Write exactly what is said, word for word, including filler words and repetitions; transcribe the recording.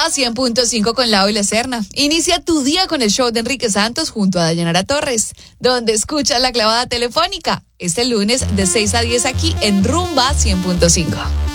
Rumba cien punto cinco con Lau y La Serna. Inicia tu día con el show de Enrique Santos junto a Dayanara Torres, donde escuchas la clavada telefónica este lunes de seis a diez aquí en Rumba cien punto cinco.